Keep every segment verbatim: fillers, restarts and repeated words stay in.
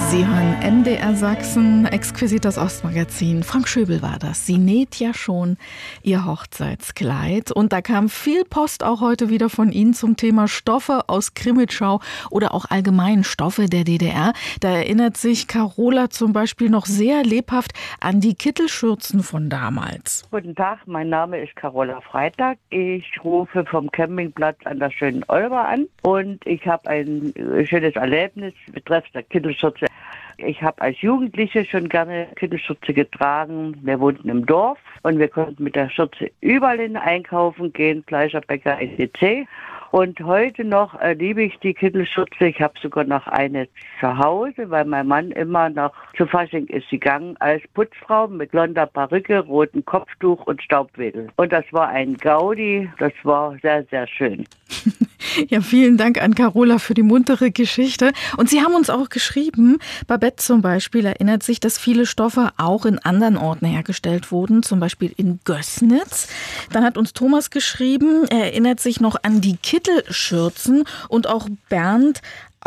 Sie hören M D R Sachsen, exquisit das Ostmagazin. Frank Schöbel war das. Sie näht ja schon ihr Hochzeitskleid. Und da kam viel Post auch heute wieder von Ihnen zum Thema Stoffe aus Krimitschau oder auch allgemein Stoffe der D D R. Da erinnert sich Carola zum Beispiel noch sehr lebhaft an die Kittelschürzen von damals. Guten Tag, mein Name ist Carola Freitag. Ich rufe vom Campingplatz an der schönen Olber an und ich habe ein schönes Erlebnis betreffend der Kittelschürze. Ich habe als Jugendliche schon gerne Kittelschürze getragen. Wir wohnten im Dorf und wir konnten mit der Schürze überall hin einkaufen gehen, Fleischer, Bäcker, et cetera. Und heute noch äh, liebe ich die Kittelschürze. Ich habe sogar noch eine zu Hause, weil mein Mann immer noch zu Fasching ist gegangen als Putzfrau mit blonder Perücke, rotem Kopftuch und Staubwedel. Und das war ein Gaudi, das war sehr, sehr schön. Ja, vielen Dank an Carola für die muntere Geschichte. Und Sie haben uns auch geschrieben, Babette zum Beispiel erinnert sich, dass viele Stoffe auch in anderen Orten hergestellt wurden, zum Beispiel in Gößnitz. Dann hat uns Thomas geschrieben, er erinnert sich noch an die Kittelschürzen und auch Bernd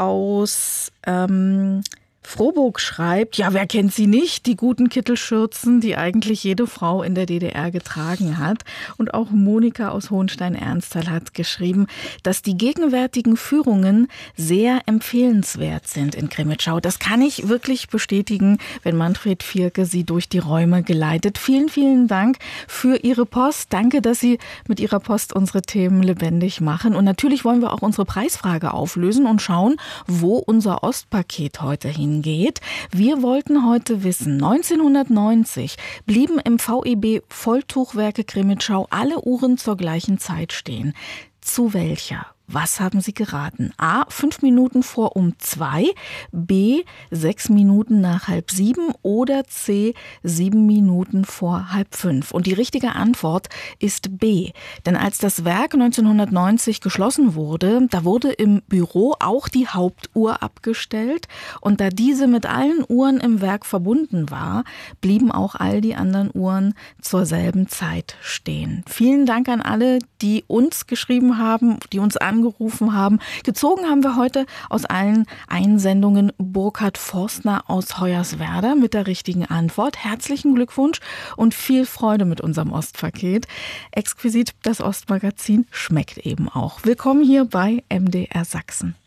aus ähm, Frohburg schreibt, ja, wer kennt sie nicht, die guten Kittelschürzen, die eigentlich jede Frau in der D D R getragen hat. Und auch Monika aus Hohenstein-Ernsthal hat geschrieben, dass die gegenwärtigen Führungen sehr empfehlenswert sind in Krimitschau. Das kann ich wirklich bestätigen, wenn Manfred Vierke sie durch die Räume geleitet. Vielen, vielen Dank für Ihre Post. Danke, dass Sie mit Ihrer Post unsere Themen lebendig machen. Und natürlich wollen wir auch unsere Preisfrage auflösen und schauen, wo unser Ostpaket heute hingeht. Geht. Wir wollten heute wissen, neunzehnhundertneunzig blieben im V E B Volltuchwerke Krimitschau alle Uhren zur gleichen Zeit stehen. Zu welcher? Was haben Sie geraten? A, fünf Minuten vor um zwei, B, sechs Minuten nach halb sieben oder C, sieben Minuten vor halb fünf. Und die richtige Antwort ist B. Denn als das Werk neunzehnhundertneunzig geschlossen wurde, da wurde im Büro auch die Hauptuhr abgestellt. Und da diese mit allen Uhren im Werk verbunden war, blieben auch all die anderen Uhren zur selben Zeit stehen. Vielen Dank an alle, die uns geschrieben haben, die uns angerufen haben. Gezogen haben wir heute aus allen Einsendungen Burkhard Forstner aus Hoyerswerda mit der richtigen Antwort. Herzlichen Glückwunsch und viel Freude mit unserem Ostpaket. Exquisit, das Ostmagazin schmeckt eben auch. Willkommen hier bei M D R Sachsen.